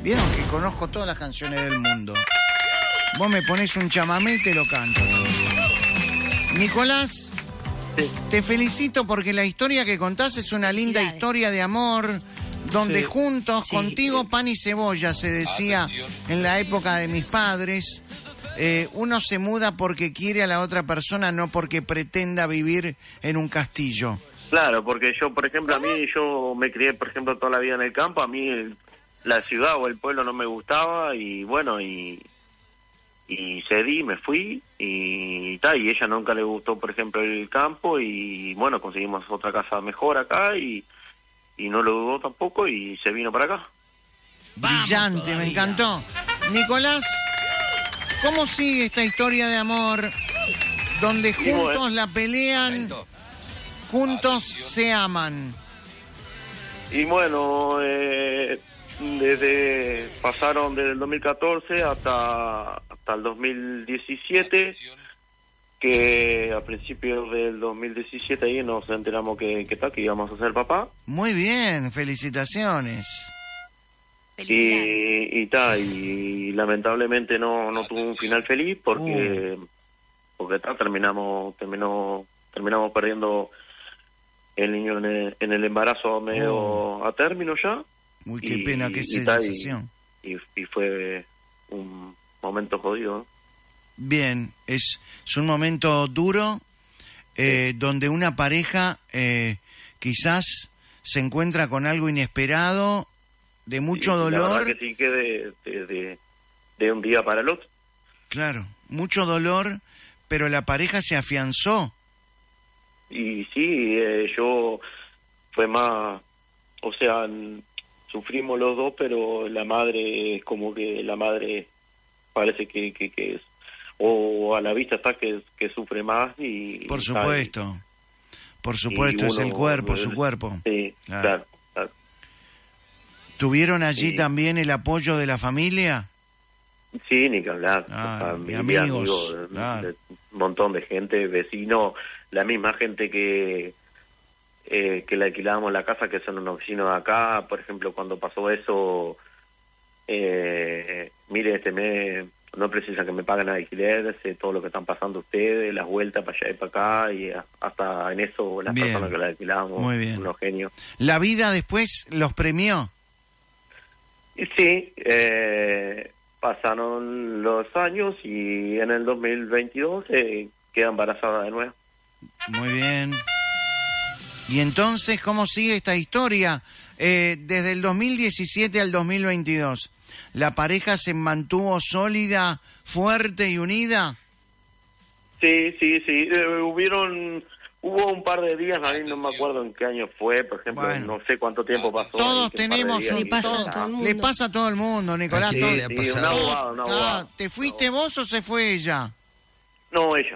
Vieron que conozco todas las canciones del mundo. Vos me ponés un chamamé y te lo canto. Nicolás, Sí. te felicito porque la historia que contás es una linda historia de amor, donde Sí. juntos, Sí. contigo pan y cebolla, se decía en la época de mis padres. Uno se muda porque quiere a la otra persona, no porque pretenda vivir en un castillo. Claro, porque yo, por ejemplo, yo me crié, por ejemplo, toda la vida en el campo. A mí la ciudad o el pueblo no me gustaba y bueno, y cedí, me fui y ella nunca le gustó, por ejemplo, el campo y bueno, conseguimos otra casa mejor acá y no lo dudó tampoco y se vino para acá. Brillante, todavía. me encantó. Nicolás, ¿cómo sigue esta historia de amor donde juntos bueno. la pelean, juntos se aman? Y bueno, pasaron desde el 2014 hasta el 2017, que a principios del 2017 ahí nos enteramos que íbamos a ser papá. Muy bien, felicitaciones. Felicidades. Y lamentablemente no tuvo un final feliz porque terminamos perdiendo el niño en el embarazo medio a término ya. Uy, qué pena, qué y sensación. Y fue un momento jodido, ¿no? Bien, es un momento duro donde una pareja quizás se encuentra con algo inesperado, de mucho La dolor. verdad que sí, que de un día para el otro. Claro, mucho dolor, pero la pareja se afianzó. Y sí, yo fue más, o sea, sufrimos los dos, pero la madre es como que la madre parece que es, o a la vista está que sufre más y... Por supuesto, es el cuerpo, su cuerpo. Sí, claro. ¿Tuvieron allí Sí. también el apoyo de la familia? Sí, ni que hablar. Ah, y Familia, amigos, amigos, claro. de un montón de gente, vecinos, la misma gente que le alquilábamos la casa, que son unos vecinos de acá. Por ejemplo, cuando pasó eso, mire, este mes no precisa que me paguen alquiler, sé todo lo que están pasando ustedes, las vueltas para allá y para acá, y hasta en eso las Bien. personas que la alquilábamos, Muy bien. unos genios. ¿La vida después los premió? Y sí, pasaron los años y en el 2022 queda embarazada de nuevo. Muy bien. ¿Y entonces cómo sigue esta historia? Desde el 2017 al 2022, ¿la pareja se mantuvo sólida, fuerte y unida? Sí. Hubo un par de días, a mí no me acuerdo en qué año fue, por ejemplo, Bueno. no sé cuánto tiempo pasó. Todos ahí, que un par de tenemos días un... y- Le pasa a todo el mundo. Le pasa a todo el mundo, Nicolás. Sí, todo- le ha Sí, pasado. un abogado. Ah, ¿te fuiste vos o se fue ella? No, ella.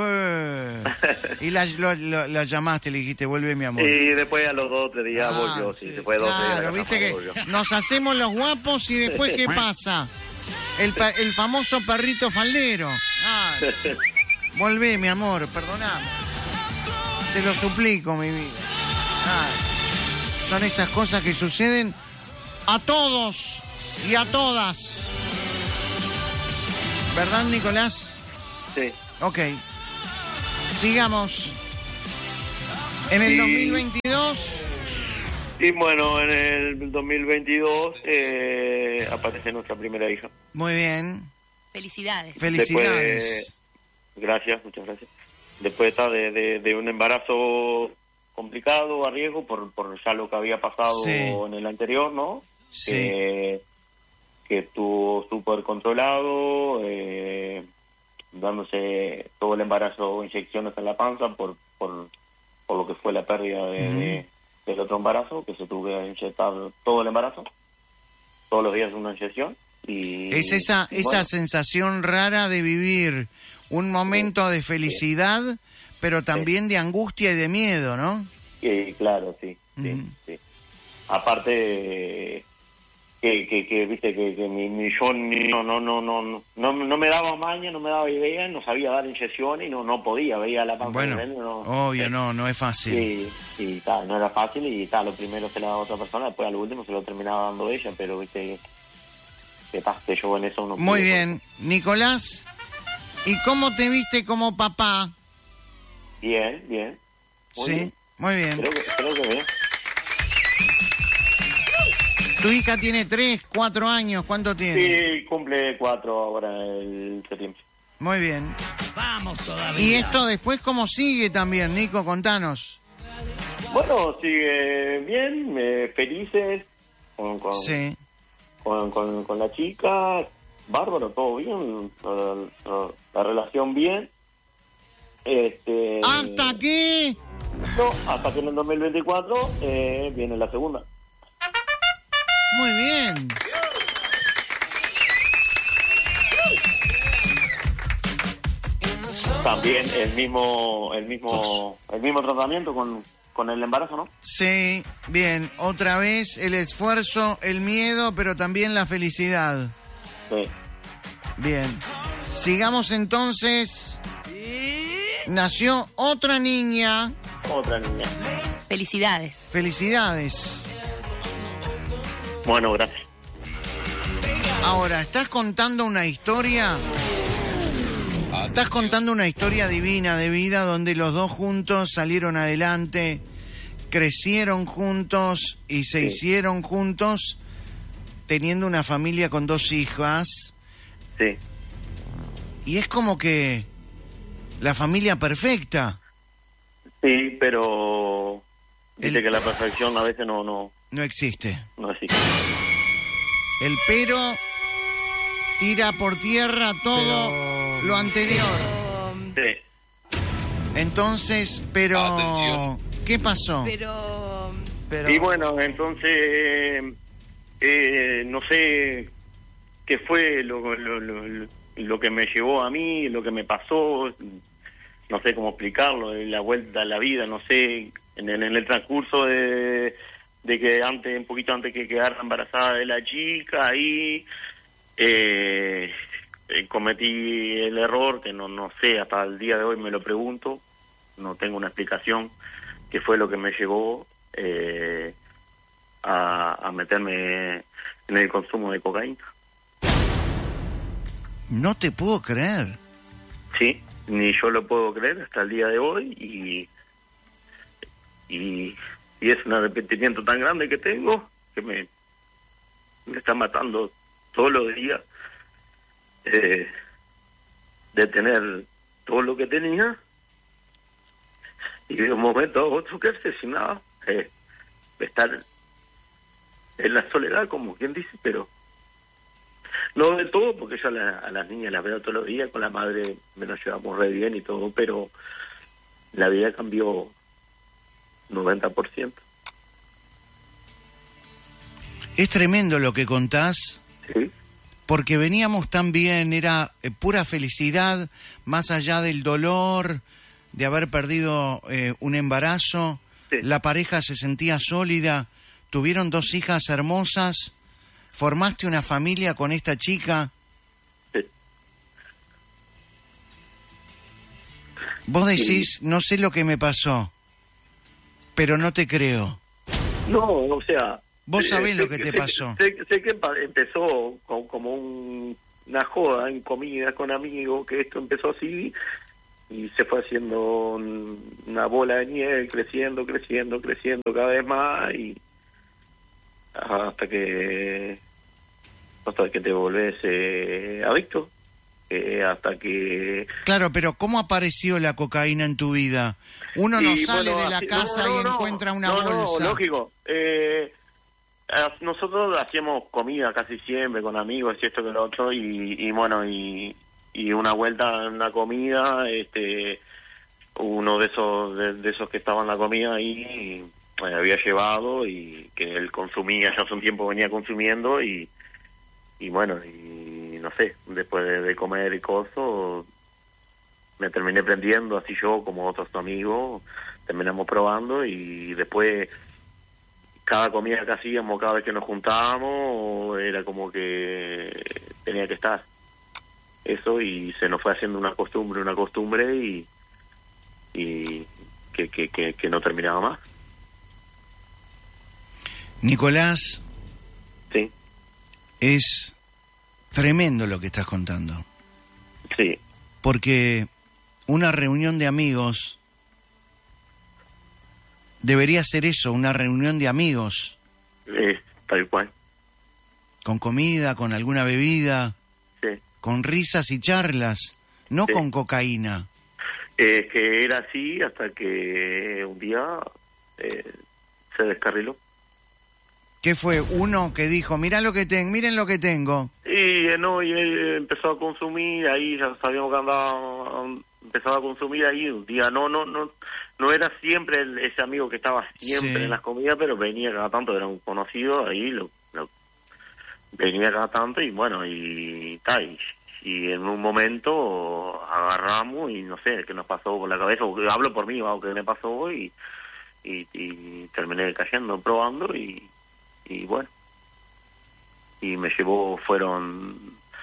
Y la llamaste, le dijiste, vuelve mi amor. Y después a los 2 o 3 días volvió, sí, se fue 2 o 3 días. Claro, viste que volvió. nos hacemos los guapos y después ¿qué pasa? El famoso perrito faldero. Ah, volvé, mi amor, perdoname. Te lo suplico, mi vida. Ah, son esas cosas que suceden a todos y a todas. ¿Verdad, Nicolás? Sí. Ok. Sigamos. En el Sí. 2022... Y bueno, en el 2022 aparece nuestra primera hija. Muy bien. Felicidades. Felicidades. Gracias, muchas gracias. Después de un embarazo complicado, a riesgo, por ya lo que había pasado Sí. en el anterior, ¿no? Sí. Que estuvo súper controlado, dándose todo el embarazo, inyecciones en la panza por lo que fue la pérdida del otro embarazo, que se tuvo que inyectar todo el embarazo, todos los días una inyección. Y Es esa bueno, sensación rara de vivir un momento de felicidad, pero también de angustia y de miedo, ¿no? claro, sí. Aparte que viste que yo no me daba maña, no me daba idea, no sabía dar inyecciones y no podía, veía la panza. Bueno, de él, obvio, no es fácil. y no era fácil y lo primero se la daba a otra persona, después al último se lo terminaba dando ella, pero viste que yo en eso no Muy puedo. bien. Nicolás, ¿y cómo te viste como papá? Bien, bien. Muy Sí, bien. muy bien. Creo que bien. Tu hija tiene 3, 4 años, ¿cuánto tiene? Sí, cumple 4 ahora el septiembre. Muy bien. Vamos todavía. ¿Y esto después cómo sigue también, Nico? Contanos. Bueno, sigue bien, felices Sí. con la chica, bárbaro, todo bien, la relación bien. ¿Hasta qué? No, hasta que en el 2024 viene la segunda. Muy bien. También el mismo tratamiento con el embarazo, ¿no? Sí, bien. Otra vez el esfuerzo, el miedo, pero también la felicidad. Sí. Bien. Sigamos entonces. Nació otra niña. Otra niña. Felicidades. Felicidades. Bueno, gracias. Ahora, estás contando una historia. Estás contando una historia divina de vida donde los dos juntos salieron adelante, crecieron juntos y se hicieron juntos, teniendo una familia con 2 hijas. Sí. Y es como que la familia perfecta. Sí, pero dice que la perfección a veces no existe. existe. El pero tira por tierra todo lo anterior. Sí. Entonces, pero... Atención. ¿Qué pasó? Pero Y bueno, entonces no sé qué fue lo que me llevó a mí, lo que me pasó, no sé cómo explicarlo, la vuelta a la vida, no sé, en el transcurso de que un poquito antes que quedara embarazada de la chica, ahí cometí el error que no sé, hasta el día de hoy me lo pregunto, no tengo una explicación, que fue lo que me llevó a meterme en el consumo de cocaína. No te puedo creer. Sí, ni yo lo puedo creer hasta el día de hoy y es un arrepentimiento tan grande que tengo que me está matando todos los días de tener todo lo que tenía y de un momento a otro quedarse sin nada, estar en la soledad, como quien dice, pero no de todo, porque yo a las niñas las veo todos los días, con la madre me nos llevamos re bien y todo, pero la vida cambió 90%. Es tremendo lo que contás, Sí, porque veníamos tan bien, era pura felicidad, más allá del dolor de haber perdido un embarazo. Sí. La pareja se sentía sólida, tuvieron 2 hijas hermosas, formaste una familia con esta chica. sí. Vos decís, no sé lo que me pasó, pero no te creo. No, o sea... Vos sabés sé lo que te pasó. Sé que empezó como una joda en comidas con amigos, que esto empezó así y se fue haciendo una bola de nieve, creciendo cada vez más y hasta que te volvés adicto, hasta que... Claro, pero ¿cómo apareció la cocaína en tu vida? Uno no Y, sale bueno, de la así- casa y encuentra una bolsa. No, lógico. Nosotros hacíamos comida casi siempre con amigos y esto que lo otro y bueno, y una vuelta en una comida, uno de esos que estaba en la comida ahí había llevado y que él consumía, ya hace un tiempo venía consumiendo y bueno, y no sé, después de comer y cosas, me terminé prendiendo, así yo como otros amigos, terminamos probando y después cada comida que hacíamos, cada vez que nos juntábamos, era como que tenía que estar eso y se nos fue haciendo una costumbre y que no terminaba más. Nicolás, Sí, es Tremendo lo que estás contando. Sí, Porque una reunión de amigos debería ser eso, una reunión de amigos, tal cual. con comida, con alguna bebida, Sí. con risas y charlas, no Sí. con cocaína. Que era así hasta que un día se descarriló. ¿Qué fue? Uno que dijo, miren lo que tengo. Y no, y él empezó a consumir, ahí ya sabíamos que andaba, empezaba a consumir ahí, un día no era siempre ese amigo que estaba siempre Sí. en las comidas, pero venía cada tanto, era un conocido, ahí venía cada tanto y bueno, y tal, y en un momento agarramos y no sé qué nos pasó por la cabeza, o hablo por mí, o qué me pasó y terminé cayendo, probando y bueno, y me llevó, fueron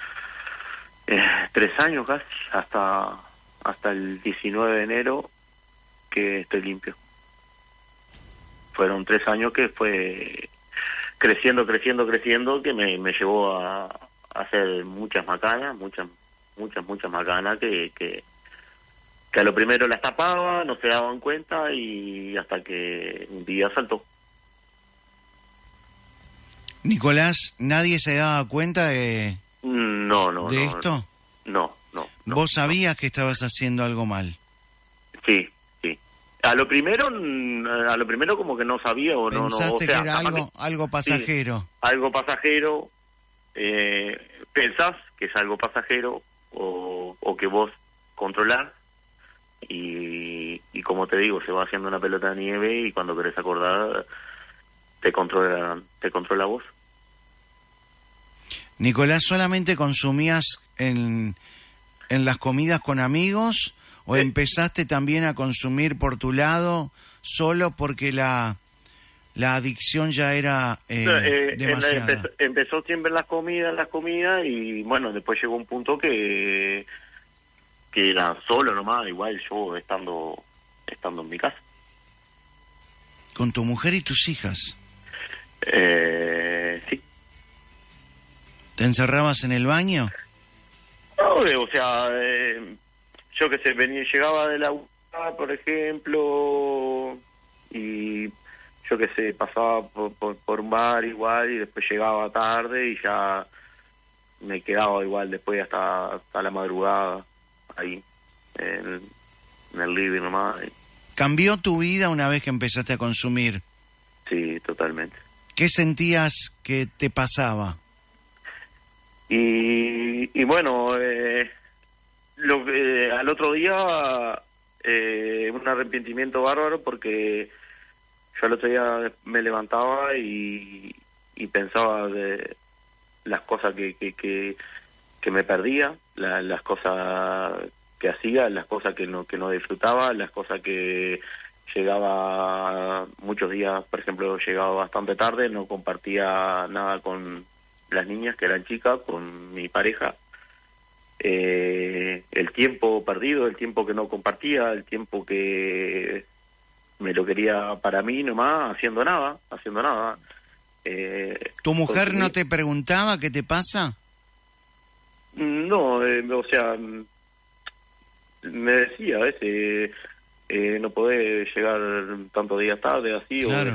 3 años casi, hasta el 19 de enero que estoy limpio. Fueron 3 años que fue creciendo, que me llevó a hacer muchas macanas, muchas macanas que a lo primero las tapaba, no se daban cuenta y hasta que un día saltó. Nicolás, ¿nadie se daba cuenta de No. esto? No. ¿Vos sabías que estabas haciendo algo mal? Sí. A lo primero como que no sabía o no. ¿Pensaste O sea, que era algo pasajero? Sí, algo pasajero. Pensás que es algo pasajero o que vos controlás y como te digo, se va haciendo una pelota de nieve y cuando querés acordar te controla vos. Nicolás, ¿solamente consumías en las comidas con amigos o empezaste también a consumir por tu lado solo porque la adicción ya era demasiada? Empezó siempre en las comidas y bueno, después llegó un punto que era solo nomás, igual yo estando en mi casa. ¿Con tu mujer y tus hijas? Sí. ¿Te encerrabas en el baño? No, o sea, yo que sé, llegaba de la UA, por ejemplo, y yo que sé, pasaba por un bar igual y después llegaba tarde y ya me quedaba igual después hasta la madrugada ahí en el living nomás. ¿Cambió tu vida una vez que empezaste a consumir? Sí, totalmente. ¿Qué sentías que te pasaba? Y bueno, al otro día un arrepentimiento bárbaro porque yo al otro día me levantaba y pensaba de las cosas que me perdía, las cosas que hacía, las cosas que no disfrutaba, las cosas que llegaba muchos días, por ejemplo, llegaba bastante tarde, no compartía nada con las niñas que eran chicas, con mi pareja. El tiempo perdido, el tiempo que no compartía, el tiempo que me lo quería para mí nomás, haciendo nada. ¿Tu mujer no te preguntaba qué te pasa? No, o sea, me decía a veces, no podés llegar tantos días tarde, así, Claro.